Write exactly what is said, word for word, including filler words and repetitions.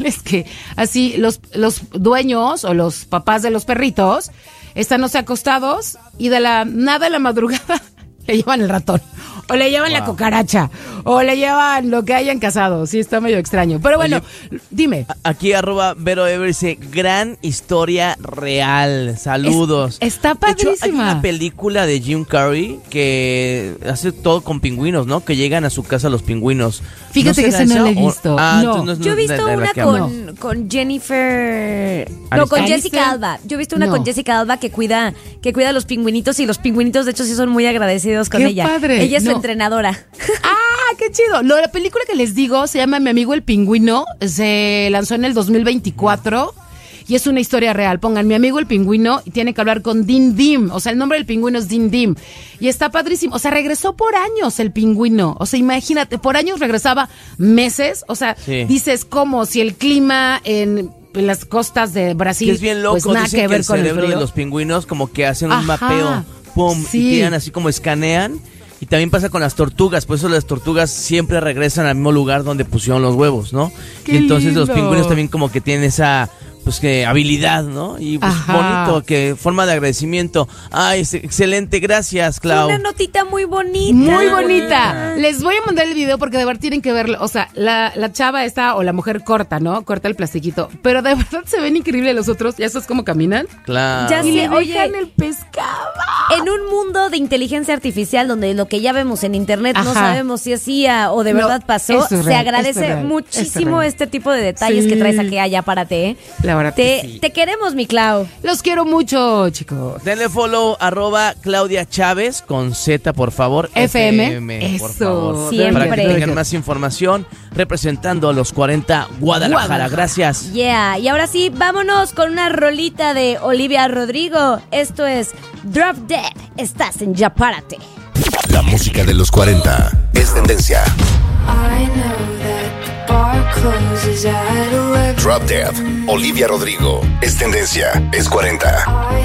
es que así los, los dueños o los papás de los perritos están, no sé, acostados y de la nada de la madrugada le llevan el ratón. O le llevan wow. la cucaracha, o le llevan lo que hayan cazado. Sí, está medio extraño. Pero bueno, Oye, dime. Aquí arroba Vero Ever dice, gran historia real. Saludos. Es, está padrísima. De hecho, hay una película de Jim Carrey que hace todo con pingüinos, ¿no? Que llegan a su casa los pingüinos. Fíjate ¿No que ese no lo he visto. O, ah, no. no, no. Yo he visto de, de una con, no. con Jennifer... No, con Jessica Alba. Yo he visto una no. con Jessica Alba que cuida que cuida a los pingüinitos y los pingüinitos, de hecho, sí son muy agradecidos con ¡Qué ella. padre! Ella es no. su entrenadora. ¡Ah, qué chido! Lo, la película que les digo se llama Mi amigo el pingüino. Se lanzó en el dos mil veinticuatro y es una historia real. Pongan Mi amigo el pingüino y tiene que hablar con Din Dim. O sea, el nombre del pingüino es Din Dim. Y está padrísimo. O sea, regresó por años el pingüino. O sea, imagínate, por años regresaba meses. O sea, sí. dices como si el clima en... en las costas de Brasil, que es bien loco, pues nada dicen que ver el con cerebro el frío. de los pingüinos como que hacen un Ajá, mapeo, pum, sí. y tiran así como escanean. Y también pasa con las tortugas, por eso las tortugas siempre regresan al mismo lugar donde pusieron los huevos, ¿no? Qué y entonces lindo. los pingüinos también como que tienen esa... pues que habilidad, ¿no? Y pues Ajá. bonito, que forma de agradecimiento. Ay, es excelente, gracias, Clau. Una notita muy bonita. Muy bonita. Les voy a mandar el video porque de verdad tienen que verlo. O sea, la, la chava esta o la mujer corta, ¿no? Corta el plastiquito. Pero de verdad se ven increíbles los otros. ¿Ya sabes cómo caminan? Claro. Ya y sé, le oye, dejan el pescado. En un mundo de inteligencia artificial donde lo que ya vemos en internet Ajá. no sabemos si es I A o de verdad no, pasó, se real, agradece muchísimo este tipo de detalles sí. que traes aquí allá para ti. La verdad te, que sí. Te queremos, mi Clau. Los quiero mucho, chicos. Denle follow, arroba Claudia Chávez, con Z, por favor. F M. F M, por Eso. favor. Siempre. Para que tengan más información, representando a los cuarenta Guadalajara. Guadalajara. Gracias. Yeah. Y ahora sí, vámonos con una rolita de Olivia Rodrigo. Esto es Drop Dead. Estás en Ya Párate. La música de los cuarenta es tendencia. Drop Dead, Olivia Rodrigo, es tendencia, es cuarenta.